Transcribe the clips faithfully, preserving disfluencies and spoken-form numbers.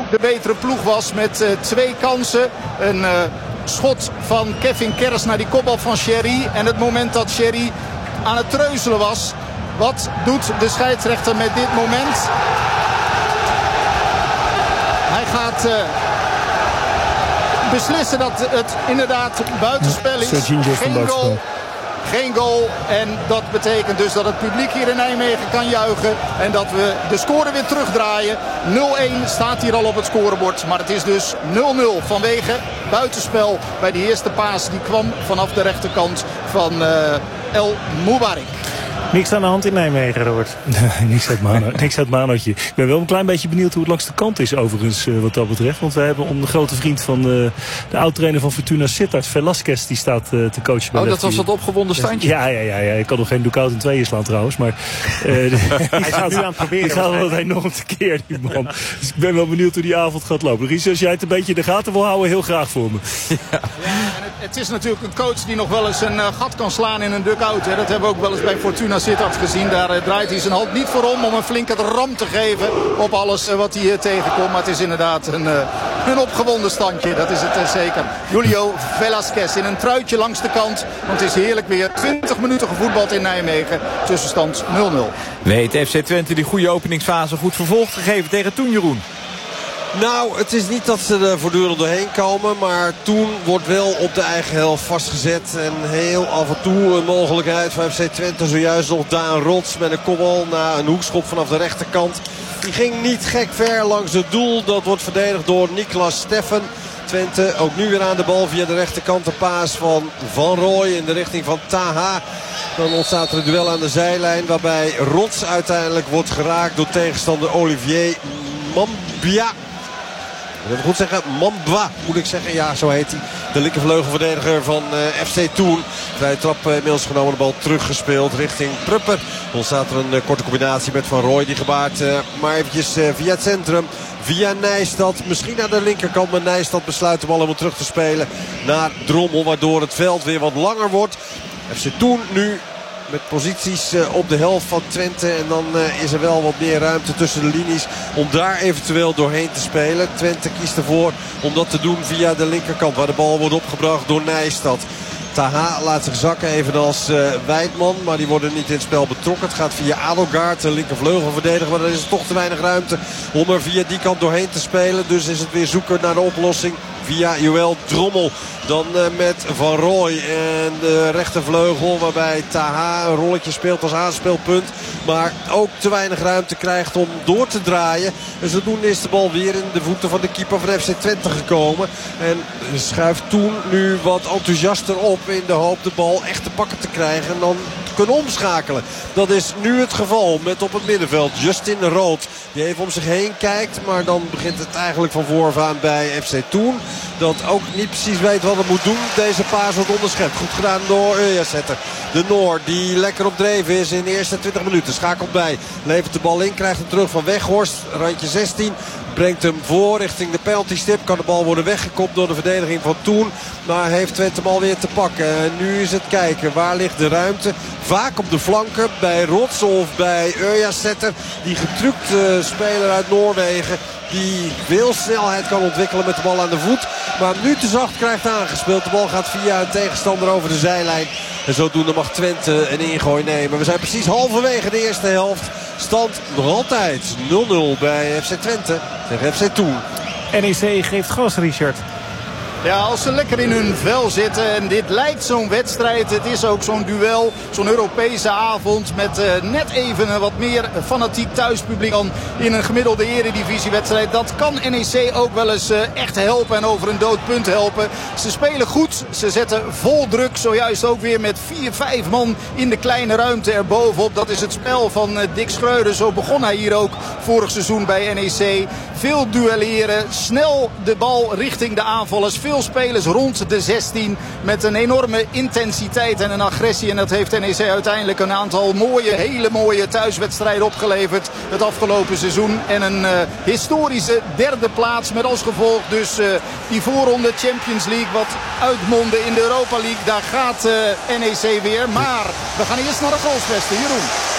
de betere ploeg was met uh, twee kansen. Een uh, schot van Kevin Kerrs naar die kopbal van Sherry. En het moment dat Sherry aan het treuzelen was. Wat doet de scheidsrechter met dit moment? Hij gaat uh, beslissen dat het inderdaad buitenspel is. Geen goal. Geen goal. En dat betekent dus dat het publiek hier in Nijmegen kan juichen. En dat we de score weer terugdraaien. nul-een staat hier al op het scorebord. Maar het is dus nul-nul vanwege buitenspel bij die eerste paas. Die kwam vanaf de rechterkant van uh, El Moubarak. Niks aan de hand in Nijmegen, Robert. niks uit Mano, niks uit Manootje. Ik ben wel een klein beetje benieuwd hoe het langs de kant is overigens uh, wat dat betreft. Want wij hebben om de grote vriend van uh, de oud-trainer van Fortuna Sittard, Velasquez, die staat uh, te coachen bij Oh, dat was dat opgewonden standje? Ja, ja, ja, ja. Ik kan nog geen Ducout in tweeën slaan trouwens. Maar uh, hij gaat nu aan het proberen. Die gaat wel enorm tekeer, die man. Dus ik ben wel benieuwd hoe die avond gaat lopen. Ries, als jij het een beetje in de gaten wil houden, heel graag voor me. Ja, ja en het, het is natuurlijk een coach die nog wel eens een uh, gat kan slaan in een dugout. Hè. Dat hebben we ook wel eens bij Fortuna Sittard gezien. Daar uh, draait hij zijn hand niet voor om om een flinke ram te geven op alles uh, wat hij uh, tegenkomt. Maar het is inderdaad een, uh, een opgewonden standje. Dat is het uh, zeker. Julio Velasquez in een truitje langs de kant. Want het is heerlijk weer. twintig minuten gevoetbald in Nijmegen. Tussenstand nul-nul. Weet F C Twente die goede openingsfase goed vervolg gegeven tegen Toen, Jeroen? Nou, het is niet dat ze er voortdurend doorheen komen. Maar Toen wordt wel op de eigen helft vastgezet. En heel af en toe een mogelijkheid voor F C Twente. Zojuist nog Daan Rots met een kopbal na een hoekschop vanaf de rechterkant. Die ging niet gek ver langs het doel. Dat wordt verdedigd door Niklas Steffen. Twente ook nu weer aan de bal via de rechterkant. De paas van Van Rooij in de richting van Taha. Dan ontstaat er een duel aan de zijlijn. Waarbij Rots uiteindelijk wordt geraakt door tegenstander Olivier Mambia. Ik wil goed zeggen, Mamba moet ik zeggen. Ja, zo heet hij. De linkervleugelverdediger van uh, F C Toen. Vrije trap uh, inmiddels genomen, de bal teruggespeeld richting Prupper. Dan staat er een uh, korte combinatie met Van Rooij. Die gebaart uh, maar eventjes uh, via het centrum. Via Nijstad. Misschien naar de linkerkant. Maar Nijstad besluit de bal helemaal terug te spelen naar Drommel. Waardoor het veld weer wat langer wordt. F C Toen nu met posities uh, op de helft van Twente. En dan uh, is er wel wat meer ruimte tussen de linies om daar eventueel doorheen te spelen. Twente kiest ervoor om dat te doen via de linkerkant. Waar de bal wordt opgebracht door Nijstad. Taha laat zich zakken evenals uh, Wijdman. Maar die worden niet in het spel betrokken. Het gaat via Adelgaard, de linkervleugelverdediger. Maar dan is er toch te weinig ruimte om er via die kant doorheen te spelen. Dus is het weer zoeken naar de oplossing via Joël Drommel. Dan uh, met Van Rooij en de rechtervleugel. Waarbij Taha een rolletje speelt als aanspeelpunt. Maar ook te weinig ruimte krijgt om door te draaien. En zodoende is de bal weer in de voeten van de keeper van F C Twente gekomen. En schuift Toen nu wat enthousiaster op in de hoop de bal echt te pakken te krijgen. En dan kunnen omschakelen. Dat is nu het geval met op het middenveld Justin Rood. Die even om zich heen kijkt. Maar dan begint het eigenlijk van vooraf aan bij F C Toen. Dat ook niet precies weet wat het moet doen. Deze paas wordt onderschept. Goed gedaan door Urjasetter. De Noor die lekker op dreven is in de eerste twintig minuten. Schakelt bij. Levert de bal in. Krijgt hem terug van Weghorst. Randje zestien. Brengt hem voor richting de penalty stip. Kan de bal worden weggekopt door de verdediging van Toen. Maar heeft Twente hem alweer te pakken. En nu is het kijken. Waar ligt de ruimte? Vaak op de flanken. Bij Rots of bij Urjasetter. Die getrukt speler uit Noorwegen. Die veel snelheid kan ontwikkelen met de bal aan de voet. Maar nu te zacht krijgt aangespeeld. De bal gaat via een tegenstander over de zijlijn. En zodoende mag Twente een ingooi nemen. We zijn precies halverwege de eerste helft. Stand nog altijd nul nul bij F C Twente tegen F C Toen. N E C geeft gas, Richard. Ja, als ze lekker in hun vel zitten en dit lijkt zo'n wedstrijd. Het is ook zo'n duel, zo'n Europese avond met uh, net even een wat meer fanatiek thuispubliek dan in een gemiddelde eredivisiewedstrijd. Dat kan N E C ook wel eens uh, echt helpen en over een dood punt helpen. Ze spelen goed, ze zetten vol druk, zojuist ook weer met vier, vijf man in de kleine ruimte erbovenop. Dat is het spel van uh, Dick Schreuder, zo begon hij hier ook vorig seizoen bij N E C. Veel duelleren, snel de bal richting de aanvallers. Veel spelers rond de zestien met een enorme intensiteit en een agressie. En dat heeft N E C uiteindelijk een aantal mooie, hele mooie thuiswedstrijden opgeleverd het afgelopen seizoen. En een uh, historische derde plaats met als gevolg dus uh, die voorronde Champions League wat uitmondde in de Europa League. Daar gaat uh, N E C weer. Maar we gaan eerst naar de goalsvesten. Jeroen.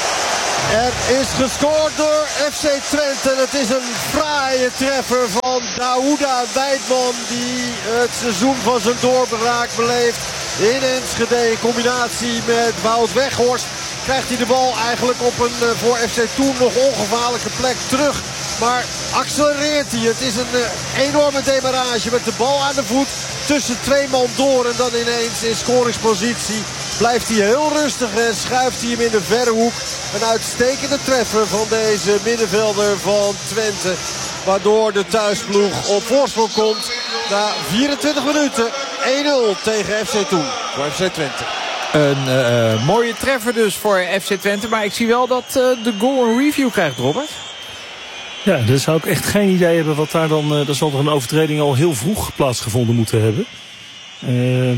Er is gescoord door F C Twente. Het is een fraaie treffer van Daouda Weidman, die het seizoen van zijn doorbraak beleeft in Enschede. In combinatie met Wout Weghorst krijgt hij de bal eigenlijk op een voor F C Thun nog ongevaarlijke plek terug. Maar accelereert hij. Het is een uh, enorme demarrage met de bal aan de voet tussen twee man door. En dan ineens in scoringspositie blijft hij heel rustig en schuift hij hem in de verre hoek. Een uitstekende treffer van deze middenvelder van Twente. Waardoor de thuisploeg op voorsprong komt na vierentwintig minuten. één nul tegen F C Thun voor F C Twente. Een uh, mooie treffer dus voor F C Twente. Maar ik zie wel dat uh, de goal een review krijgt, Robert. Ja, dan zou ik echt geen idee hebben wat daar dan... Uh, dan zal er een overtreding al heel vroeg plaatsgevonden moeten hebben. Uh,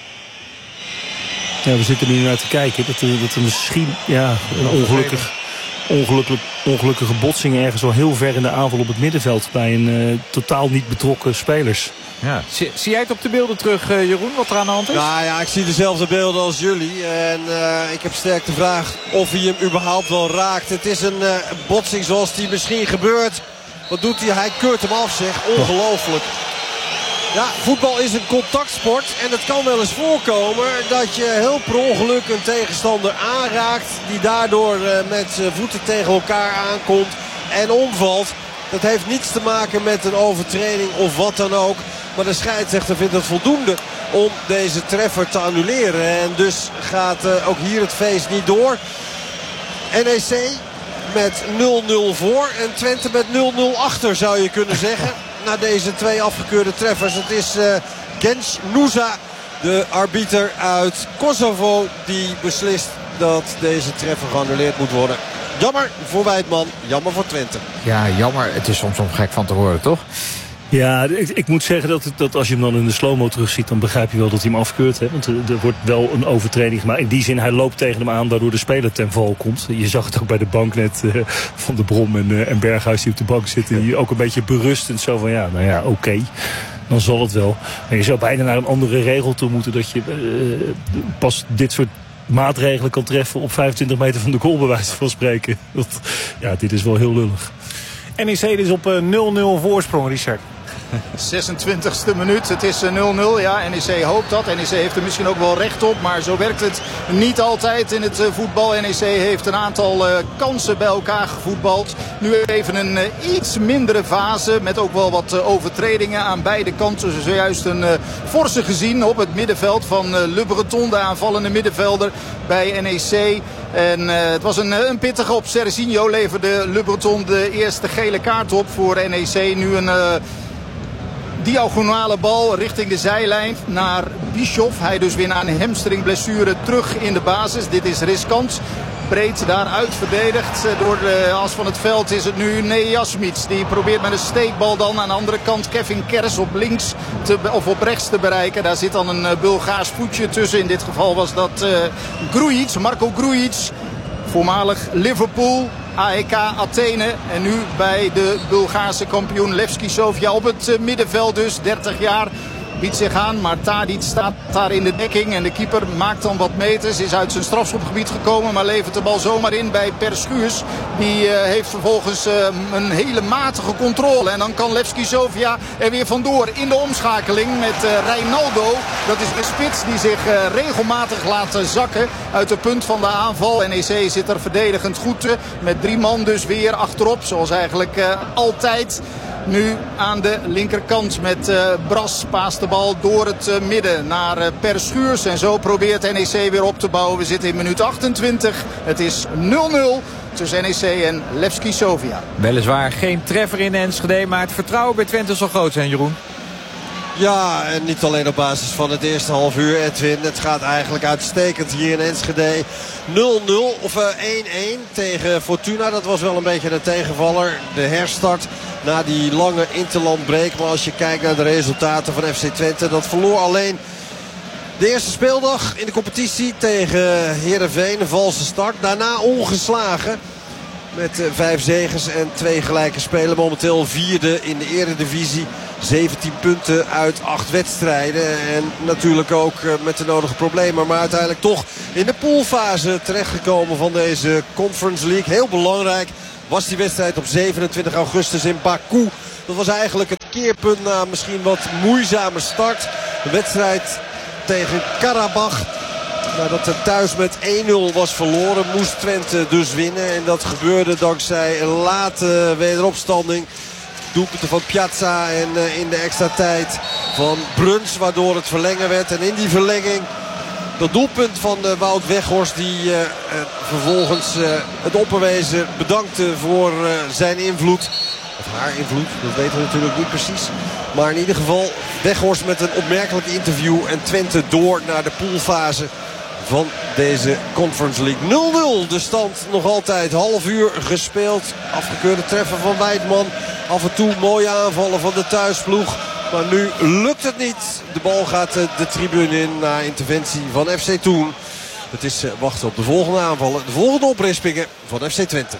ja, we zitten er nu naar te kijken. Dat er, dat er misschien ja, een ongelukkig, ongelukkig, ongelukkige botsing ergens wel heel ver in de aanval op het middenveld. Bij een uh, totaal niet betrokken spelers. Ja. Zie, zie jij het op de beelden terug, uh, Jeroen, wat er aan de hand is? Nou ja, ik zie dezelfde beelden als jullie. En uh, ik heb sterk de vraag of hij hem überhaupt wel raakt. Het is een uh, botsing zoals die misschien gebeurt. Wat doet hij? Hij keurt hem af, zeg. Ongelooflijk. Ja, voetbal is een contactsport. En het kan wel eens voorkomen dat je heel per ongeluk een tegenstander aanraakt. Die daardoor uh, met zijn voeten tegen elkaar aankomt en omvalt. Dat heeft niets te maken met een overtreding of wat dan ook. Maar de scheidsrechter vindt het voldoende om deze treffer te annuleren. En dus gaat uh, ook hier het feest niet door. N E C met nul nul voor en Twente met nul nul achter, zou je kunnen zeggen. Na deze twee afgekeurde treffers. Het is uh, Genç Nusa, de arbiter uit Kosovo, die beslist dat deze treffer geannuleerd moet worden. Jammer voor Weidman, jammer voor Twente. Ja, jammer. Het is soms om gek van te horen, toch? Ja, ik, ik moet zeggen dat, dat als je hem dan in de slow-mo terugziet, dan begrijp je wel dat hij hem afkeurt. Hè? Want er, er wordt wel een overtreding gemaakt. In die zin, hij loopt tegen hem aan, waardoor de speler ten val komt. Je zag het ook bij de bank net uh, van de Brom en, uh, en Berghuis die op de bank zitten. Die ook een beetje berustend zo van, ja, nou ja, oké. Okay. Dan zal het wel. Maar je zou bijna naar een andere regel toe moeten, dat je uh, pas dit soort maatregelen kan treffen op vijfentwintig meter van de goal, bij wijze van spreken. Dat, ja, dit is wel heel lullig. N E C dus op nul nul voorsprong, Richard. zesentwintigste minuut, het is nul nul. Ja, N E C hoopt dat. N E C heeft er misschien ook wel recht op, maar zo werkt het niet altijd in het voetbal. N E C heeft een aantal uh, kansen bij elkaar gevoetbald. Nu even een uh, iets mindere fase met ook wel wat uh, overtredingen aan beide kanten. Zojuist een uh, forse gezien op het middenveld van uh, Le Breton, de aanvallende middenvelder bij N E C. En uh, het was een, een pittige op. Serginho leverde Le Breton de eerste gele kaart op voor N E C. Nu een... Uh, diagonale bal richting de zijlijn naar Bischoff. Hij dus weer na een hamstringblessure terug in de basis. Dit is riskant. Breed daaruit verdedigd. Door de as van het veld is het nu Nejasmits. Die probeert met een steekbal dan aan de andere kant Kevin Kers op links te, of op rechts te bereiken. Daar zit dan een Bulgaars voetje tussen. In dit geval was dat uh, Grujic, Marko Grujic. Voormalig Liverpool, A E K Athene en nu bij de Bulgaarse kampioen Levski Sofia op het middenveld dus. dertig jaar biedt zich aan, maar Tadic staat daar in de dekking en de keeper maakt dan wat meters. Is uit zijn strafschopgebied gekomen, maar levert de bal zomaar in bij Per Schuurs. Die uh, heeft vervolgens uh, een hele matige controle en dan kan Levski Sofia er weer vandoor in de omschakeling met uh, Reinaldo. Dat is de spits die zich uh, regelmatig laat zakken uit de punt van de aanval. N E C zit er verdedigend goed uh, met drie man dus weer achterop, zoals eigenlijk uh, altijd. Nu aan de linkerkant met uh, Bras paast de bal door het uh, midden naar uh, Per Schuurs. En zo probeert N E C weer op te bouwen. We zitten in minuut achtentwintig. Het is nul nul tussen N E C en Levski Sofia. Weliswaar geen treffer in Enschede, maar het vertrouwen bij Twente zal groot zijn, Jeroen. Ja, en niet alleen op basis van het eerste half uur, Edwin. Het gaat eigenlijk uitstekend hier in Enschede. nul nul of uh, één één tegen Fortuna. Dat was wel een beetje een tegenvaller. De herstart na die lange interlandbreek. Maar als je kijkt naar de resultaten van F C Twente, dat verloor alleen de eerste speeldag in de competitie tegen Heerenveen. Een valse start. Daarna ongeslagen. Met uh, vijf zegens en twee gelijke spelen. Momenteel vierde in de eredivisie. zeventien punten uit acht wedstrijden. En natuurlijk ook met de nodige problemen. Maar uiteindelijk toch in de poolfase terechtgekomen van deze Conference League. Heel belangrijk was die wedstrijd op zevenentwintig augustus in Baku. Dat was eigenlijk het keerpunt na misschien wat moeizame start. De wedstrijd tegen Karabach. Nadat het thuis met één nul was verloren, moest Twente dus winnen. En dat gebeurde dankzij een late wederopstanding. Doelpunten van Piazza en uh, in de extra tijd van Bruns, waardoor het verlengen werd. En in die verlenging dat doelpunt van uh, Wout Weghorst, die uh, uh, vervolgens uh, het opperwezen bedankte voor uh, zijn invloed. Of haar invloed, dat weten we natuurlijk niet precies. Maar in ieder geval Weghorst met een opmerkelijk interview. En Twente door naar de poolfase van deze Conference League. nul nul de stand nog altijd. Half uur gespeeld. Afgekeurde treffer van Weidman. Af en toe mooie aanvallen van de thuisploeg. Maar nu lukt het niet. De bal gaat de tribune in na interventie van F C Thun. Het is wachten op de volgende aanvallen. De volgende oprispingen van F C Twente.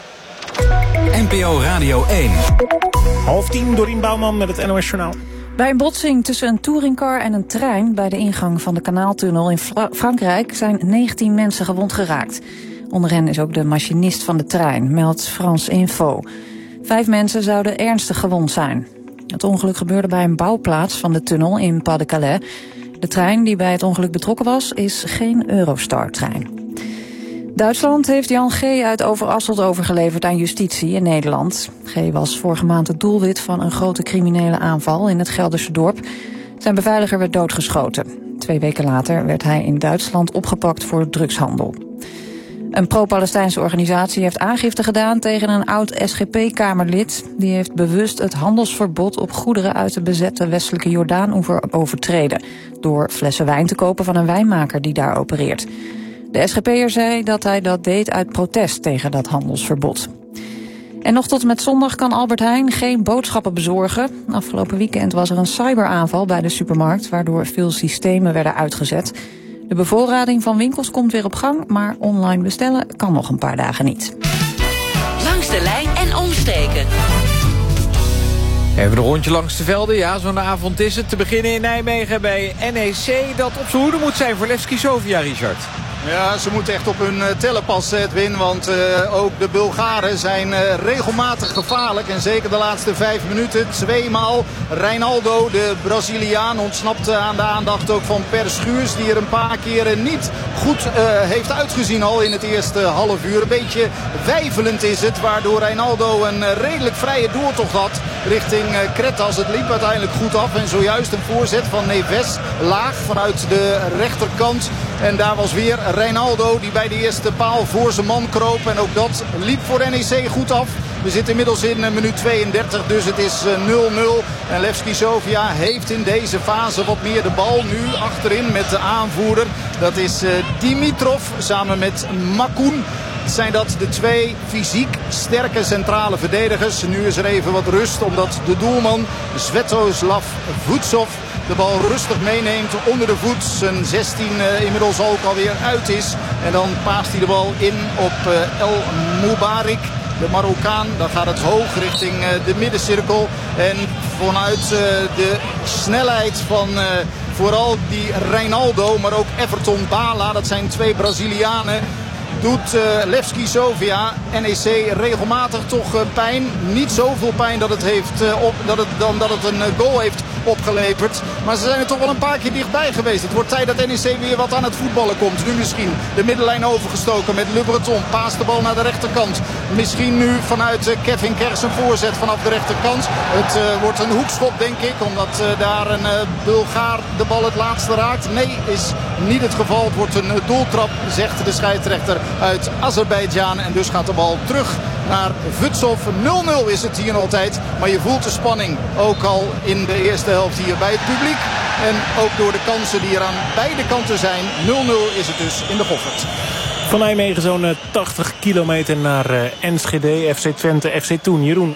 N P O Radio één. Half tien, Dorien Bouwman met het N O S Journaal. Bij een botsing tussen een touringcar en een trein bij de ingang van de kanaaltunnel in Fra- Frankrijk zijn negentien mensen gewond geraakt. Onder hen is ook de machinist van de trein, meldt France Info. Vijf mensen zouden ernstig gewond zijn. Het ongeluk gebeurde bij een bouwplaats van de tunnel in Pas-de-Calais. De trein die bij het ongeluk betrokken was, is geen Eurostar-trein. Duitsland heeft Jan G. uit Overasselt overgeleverd aan justitie in Nederland. G. was vorige maand het doelwit van een grote criminele aanval in het Gelderse dorp. Zijn beveiliger werd doodgeschoten. Twee weken later werd hij in Duitsland opgepakt voor drugshandel. Een pro-Palestijnse organisatie heeft aangifte gedaan tegen een oud S G P-kamerlid. Die heeft bewust het handelsverbod op goederen uit de bezette westelijke Jordaan-oever overtreden. Door flessen wijn te kopen van een wijnmaker die daar opereert. De S G P'er zei dat hij dat deed uit protest tegen dat handelsverbod. En nog tot en met zondag kan Albert Heijn geen boodschappen bezorgen. Afgelopen weekend was er een cyberaanval bij de supermarkt, waardoor veel systemen werden uitgezet. De bevoorrading van winkels komt weer op gang, maar online bestellen kan nog een paar dagen niet. Langs de lijn en omstreken. Even een rondje langs de velden. Ja, zo'n avond is het. Te beginnen in Nijmegen bij N E C, dat op zijn hoede moet zijn voor Levski Sofia, Richard. Ja, ze moeten echt op hun tellen passen, Edwin. Want uh, ook de Bulgaren zijn uh, regelmatig gevaarlijk. En zeker de laatste vijf minuten. Tweemaal Reinaldo, de Braziliaan, ontsnapt aan de aandacht ook van Per Schuurs. Die er een paar keren niet goed uh, heeft uitgezien al in het eerste half uur. Een beetje weifelend is het. Waardoor Reinaldo een uh, redelijk vrije doortocht had richting uh, Kretas. Het liep uiteindelijk goed af. En zojuist een voorzet van Neves. Laag vanuit de rechterkant. En daar was weer Reinaldo die bij de eerste paal voor zijn man kroop. En ook dat liep voor N E C goed af. We zitten inmiddels in minuut tweeëndertig, dus het is nul nul. En Levski Sofia heeft in deze fase wat meer de bal. Nu achterin met de aanvoerder. Dat is Dimitrov samen met Makoun. Zijn dat de twee fysiek sterke centrale verdedigers. Nu is er even wat rust omdat de doelman Svetoslav Vutsov de bal rustig meeneemt onder de voet. Zijn zestien uh, inmiddels ook alweer uit is. En dan paast hij de bal in op uh, El Mubarak. De Marokkaan, dan gaat het hoog richting uh, de middencirkel. En vanuit uh, de snelheid van uh, vooral die Reinaldo, maar ook Everton Bala. Dat zijn twee Brazilianen. Doet uh, Levski Sofia N E C regelmatig toch uh, pijn. Niet zoveel pijn dat het heeft, uh, op, dat het, dan dat het een uh, goal heeft opgeleverd. Maar ze zijn er toch wel een paar keer dichtbij geweest. Het wordt tijd dat N E C weer wat aan het voetballen komt. Nu misschien de middenlijn overgestoken met Le Breton. Paast de bal naar de rechterkant. Misschien nu vanuit uh, Kevin Kers een voorzet vanaf de rechterkant. Het uh, wordt een hoekschop denk ik. Omdat uh, daar een uh, Bulgaar de bal het laatste raakt. Nee, is niet het geval. Het wordt een uh, doeltrap, zegt de scheidsrechter uit Azerbeidzjan. En dus gaat de bal terug naar Vutsov. nul nul is het hier nog altijd. Maar je voelt de spanning ook al in de eerste helft hier bij het publiek. En ook door de kansen die er aan beide kanten zijn. nul nul is het dus in de Goffert. Van Nijmegen zo'n tachtig kilometer naar uh, Enschede. F C Twente, F C Thun. Jeroen.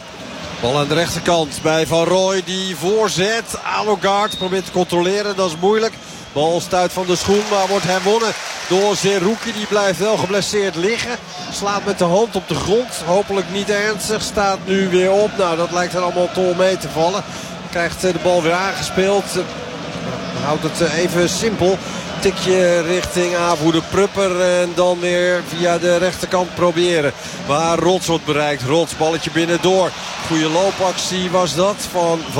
Bal aan de rechterkant bij Van Rooij. Die voorzet. Alogaard probeert te controleren. Dat is moeilijk. Bal stuit van de schoen, maar wordt herwonnen door Zerouki. Die blijft wel geblesseerd liggen. Slaat met de hand op de grond. Hopelijk niet ernstig. Staat nu weer op. Nou, dat lijkt er allemaal tol mee te vallen. krijgt de bal weer aangespeeld. Houdt het even simpel. Tikje richting aanvoerder Prupper. En dan weer via de rechterkant proberen. Waar Rots wordt bereikt. Rots, balletje binnendoor. Goede loopactie was dat van...